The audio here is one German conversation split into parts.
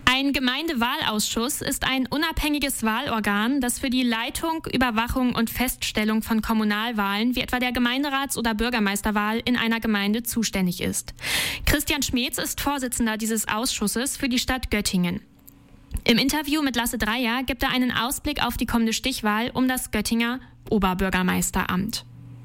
Ein Gemeindewahlausschuss ist ein unabhängiges Wahlorgan, das für die Leitung, Überwachung und Feststellung von Kommunalwahlen, wie etwa der Gemeinderats- oder Bürgermeisterwahl in einer Gemeinde, zuständig ist. Christian Schmeetz ist Vorsitzender dieses Ausschusses für die Stadt Göttingen. Im Interview mit Lasse Dreyer gibt er einen Ausblick auf die kommende Stichwahl um das Göttinger Oberbürgermeisteramt.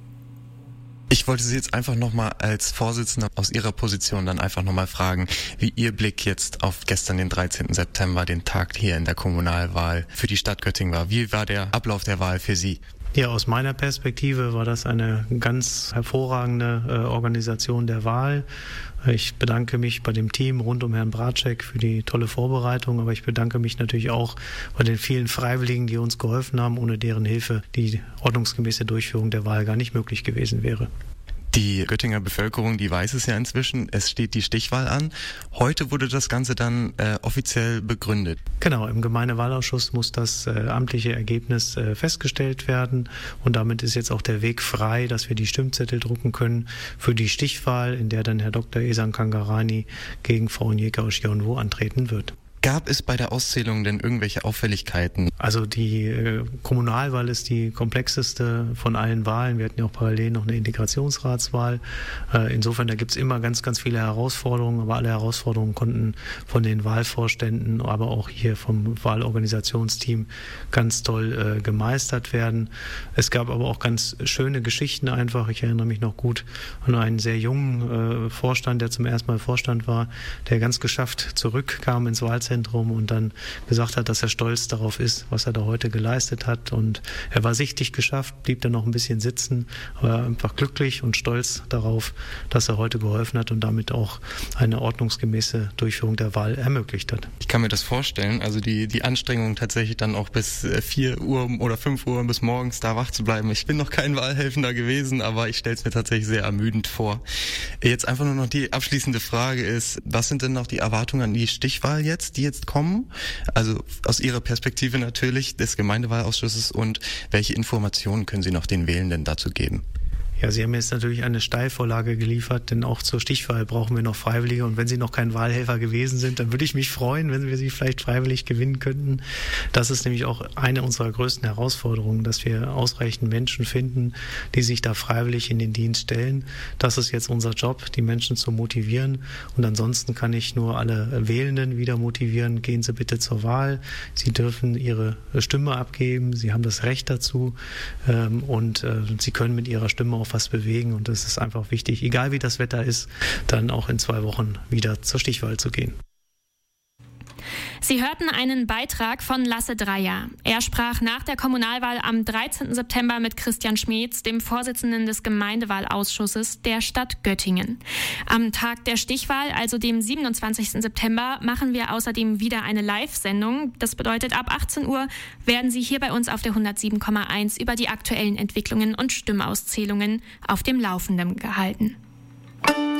Ich wollte Sie jetzt einfach nochmal als Vorsitzender aus Ihrer Position dann einfach nochmal fragen, wie Ihr Blick jetzt auf gestern, den 13. September, den Tag hier in der Kommunalwahl für die Stadt Göttingen war. Wie war der Ablauf der Wahl für Sie? Ja, aus meiner Perspektive war das eine ganz hervorragende Organisation der Wahl. Ich bedanke mich bei dem Team rund um Herrn Bratschek für die tolle Vorbereitung, aber ich bedanke mich natürlich auch bei den vielen Freiwilligen, die uns geholfen haben, ohne deren Hilfe die ordnungsgemäße Durchführung der Wahl gar nicht möglich gewesen wäre. Die Göttinger Bevölkerung, die weiß es ja inzwischen, es steht die Stichwahl an. Heute wurde das Ganze dann offiziell begründet. Genau, im Gemeindewahlausschuss muss das amtliche Ergebnis festgestellt werden und damit ist jetzt auch der Weg frei, dass wir die Stimmzettel drucken können für die Stichwahl, in der dann Herr Dr. Ehsan Kangarani gegen Frau Onyeka Oshionwo antreten wird. Gab es bei der Auszählung denn irgendwelche Auffälligkeiten? Also die Kommunalwahl ist die komplexeste von allen Wahlen. Wir hatten ja auch parallel noch eine Integrationsratswahl. Insofern, da gibt es immer ganz, ganz viele Herausforderungen, aber alle Herausforderungen konnten von den Wahlvorständen, aber auch hier vom Wahlorganisationsteam ganz toll gemeistert werden. Es gab aber auch ganz schöne Geschichten einfach. Ich erinnere mich noch gut an einen sehr jungen Vorstand, der zum ersten Mal Vorstand war, der ganz geschafft zurückkam ins Wahlzentrum und dann gesagt hat, dass er stolz darauf ist, was er da heute geleistet hat. Und er war sichtlich geschafft, blieb dann noch ein bisschen sitzen, aber einfach glücklich und stolz darauf, dass er heute geholfen hat und damit auch eine ordnungsgemäße Durchführung der Wahl ermöglicht hat. Ich kann mir das vorstellen, also die Anstrengung tatsächlich dann auch bis 4 Uhr oder 5 Uhr bis morgens da wach zu bleiben. Ich bin noch kein Wahlhelfender gewesen, aber ich stelle es mir tatsächlich sehr ermüdend vor. Jetzt einfach nur noch die abschließende Frage ist, was sind denn noch die Erwartungen an die Stichwahl jetzt, die jetzt kommen? Also aus Ihrer Perspektive natürlich des Gemeindewahlausschusses und welche Informationen können Sie noch den Wählenden dazu geben? Ja, Sie haben jetzt natürlich eine Steilvorlage geliefert, denn auch zur Stichwahl brauchen wir noch Freiwillige. Und wenn Sie noch kein Wahlhelfer gewesen sind, dann würde ich mich freuen, wenn wir Sie vielleicht freiwillig gewinnen könnten. Das ist nämlich auch eine unserer größten Herausforderungen, dass wir ausreichend Menschen finden, die sich da freiwillig in den Dienst stellen. Das ist jetzt unser Job, die Menschen zu motivieren. Und ansonsten kann ich nur alle Wählenden wieder motivieren. Gehen Sie bitte zur Wahl. Sie dürfen Ihre Stimme abgeben. Sie haben das Recht dazu. Und Sie können mit Ihrer Stimme auch was bewegen und es ist einfach wichtig, egal wie das Wetter ist, dann auch in 2 Wochen wieder zur Stichwahl zu gehen. Sie hörten einen Beitrag von Lasse Dreyer. Er sprach nach der Kommunalwahl am 13. September mit Christian Schmeetz, dem Vorsitzenden des Gemeindewahlausschusses der Stadt Göttingen. Am Tag der Stichwahl, also dem 27. September, machen wir außerdem wieder eine Live-Sendung. Das bedeutet, ab 18 Uhr werden Sie hier bei uns auf der 107,1 über die aktuellen Entwicklungen und Stimmauszählungen auf dem Laufenden gehalten.